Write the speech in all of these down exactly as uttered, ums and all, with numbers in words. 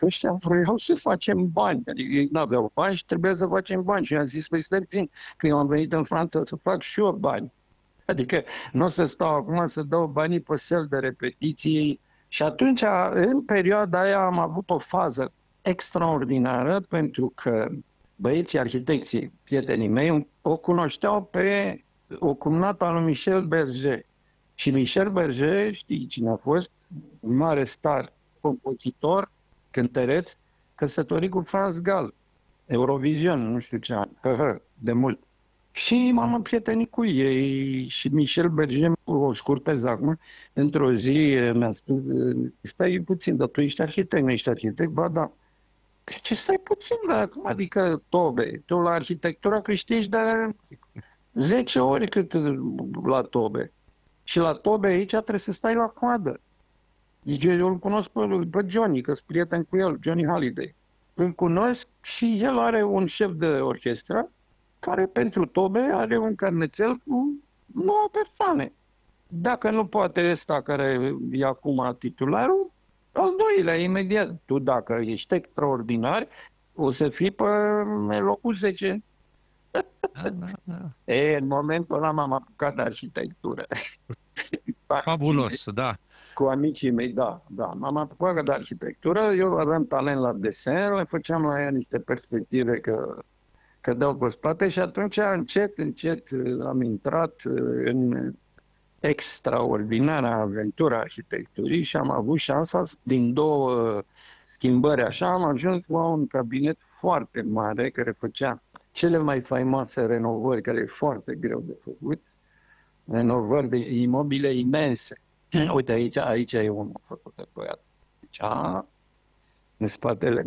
ăștia vreau să facem bani. Adică ei n-aveau bani și trebuia să facem bani. Și am zis, păi stai puțin, că eu am venit în Franța să fac și eu bani. Adică nu o să stau acum să dau banii pe sel de repetiții. Și atunci, în perioada aia, am avut o fază extraordinară, pentru că băieții arhitecții, prietenii mei, o cunoșteau pe o cumnată a lui Michel Berger. Și Michel Berger, știi cine a fost? Un mare star, compozitor, cântăreț, căsătorit cu Franz Gall, Eurovision, nu știu ce an, de mult. Și m-am împrietenit cu ei și Michel Berger, o scurtez acum, într-o zi mi-a spus, stai puțin, dar tu ești arhitect, nu ești arhitect? Ba da. Ce stai puțin, dar cum adică tobe? Tu la arhitectura câștigi de zece ori cât la tobe. Și la tobe aici trebuie să stai la coadă. Deci eu îl cunosc pe, pe Johnny, că sunt prieten cu el, Johnny Hallyday. Îl cunosc și el are un șef de orchestră care pentru tobe are un carnețel cu nouă persoane. Dacă nu poate ăsta care e acum titularul, al doilea, imediat. Tu, dacă ești extraordinar, o să fii pe locul zece. Da, da, da. E, în momentul ăla m-am apucat de arhitectură. Fabulos, da. Cu amicii mei, da, da. M-am apucat de arhitectură, eu aveam talent la desen, le făceam la ea niște perspective că, că dau pe spate și atunci încet, încet am intrat în extraordinara aventura arhitecturii și am avut șansa, din două schimbări așa, am ajuns la un cabinet foarte mare care făcea cele mai faimoase renovări, care e foarte greu de făcut, renovări de imobile imense. Uite, aici, aici e unul făcut de băiat. Aici, în spatele.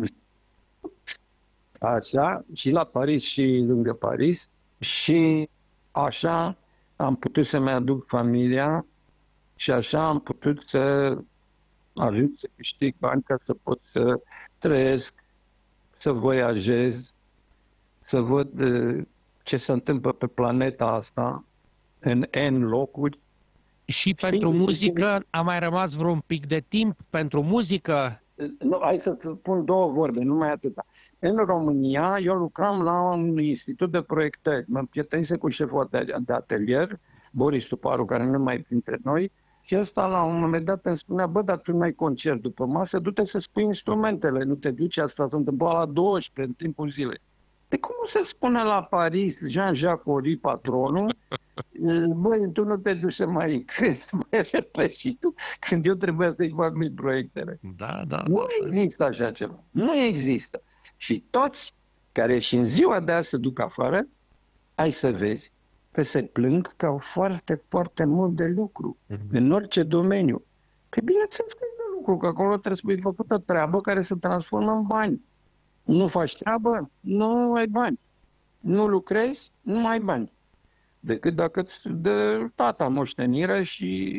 Așa, și la Paris și lângă Paris. Și așa am putut să-mi aduc familia și așa am putut să ajung să câștig bani ca să pot să trăiesc, să voiajez, să văd ce se întâmplă pe planeta asta, în N locuri. Și pentru muzică a mai rămas vreun pic de timp pentru muzică? Nu, hai să spun două vorbe, numai atâta. În România, eu lucram la un institut de proiectări. Mă prietenise cu șeful de, de atelier, Boris Tuparu, care nu mai printre noi, și ăsta la un moment dat îmi spunea, bă, dar tu nu ai concert după masă, du-te să spui instrumentele, nu te duci, asta se întâmpla la douăsprezece în timpul zilei. De cum se spune la Paris, Jean-Jacques Ori, patronul, băi, tu nu te duci să mai încrezi, mai repezi și tu, când eu trebuia să-i fac mii proiectele. Da, da. Nu există așa ceva. Nu există. Și toți care și în ziua de azi se duc afară, ai să vezi că se plâng că au foarte, foarte mult de lucru mm-hmm. în orice domeniu. Că bineînțeles că e de lucru, că acolo trebuie să fie făcută treabă care se transformă în bani. Nu faci treabă, nu ai bani. Nu lucrezi, nu ai bani. Decât dacă îți dă tata moștenire și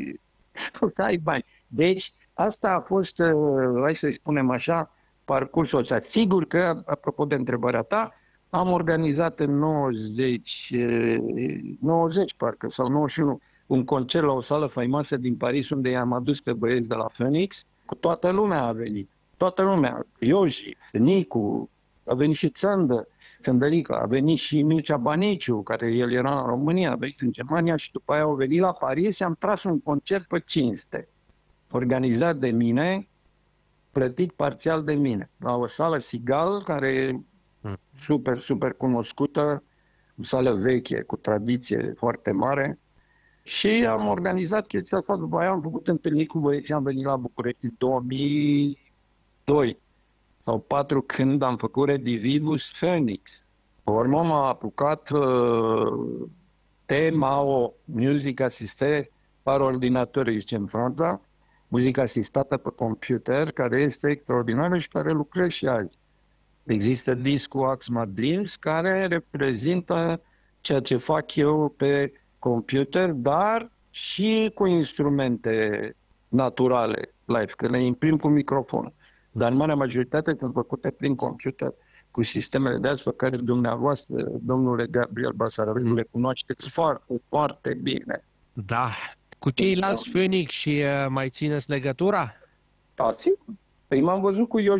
ai bani. Deci, asta a fost, hai să-i spunem așa, parcursul ăsta. Sigur că, apropo de întrebarea ta, am organizat în nouăzeci, nouăzeci parcă, sau nouăzeci și unu, un concert la o sală faimoasă din Paris, unde i-am adus pe băieți de la Phoenix. Cu toată lumea a venit. Toată lumea. Ioși, Nicu, a venit și Țandă, Țăndărica, a venit și Mircea Baniciu, care el era în România, a venit în Germania și după aia au venit la Paris și am tras un concert pe cinste, organizat de mine, plătit parțial de mine, la o sală Sigal, care e super, super cunoscută, o sală veche, cu tradiție foarte mare. Și am organizat chestia asta, după aia am făcut întâlniri cu băieții, am venit la București în două mii doi sau patru, când am făcut Redivivus Phoenix. Urmă m-a apucat uh, T-M A O, Music Assisté par Ordinator, zice în Franța, muzică asistată pe computer, care este extraordinară și care lucrez și azi. Există discul Axma Dreams, care reprezintă ceea ce fac eu pe computer, dar și cu instrumente naturale live, că le imprim cu microfon. Dar în marea majoritate sunt făcute prin computer, cu sistemele de azi pe care dumneavoastră, domnule Gabriel Basarabin, le cunoașteți foarte, foarte bine. Da. Cu ceilalți Phoenix și uh, mai țineți legătura? Da, sigur. Păi m-am văzut cu Ioși